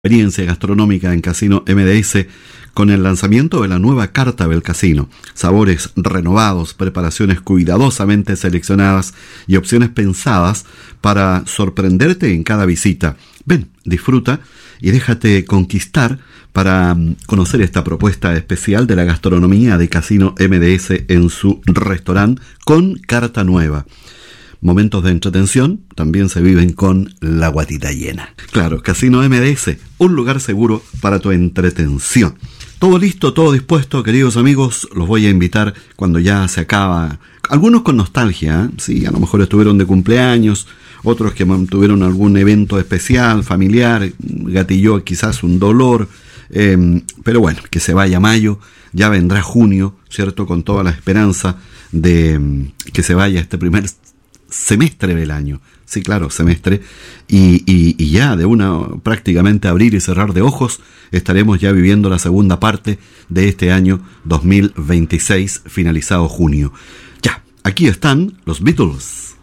Experiencia gastronómica en Casino MDS con el lanzamiento de la nueva carta del casino. Sabores renovados, preparaciones cuidadosamente seleccionadas y opciones pensadas para sorprenderte en cada visita. Ven, disfruta y déjate conquistar para conocer esta propuesta especial de la gastronomía de Casino MDS en su restaurante con carta nueva. Momentos de entretención también se viven con la guatita llena. Claro, Casino MDS, un lugar seguro para tu entretención. Todo listo, todo dispuesto, queridos amigos. Los voy a invitar cuando ya se acaba. Algunos con nostalgia, ¿eh? Sí, a lo mejor estuvieron de cumpleaños. Otros que tuvieron algún evento especial, familiar. Gatilló quizás un dolor. Pero bueno, que se vaya mayo. Ya vendrá junio, ¿cierto? Con toda la esperanza de que se vaya este primer semestre del año, sí, claro, semestre, y ya de una prácticamente abrir y cerrar de ojos estaremos ya viviendo la segunda parte de este año 2026, finalizado junio. Ya, aquí están los Beatles.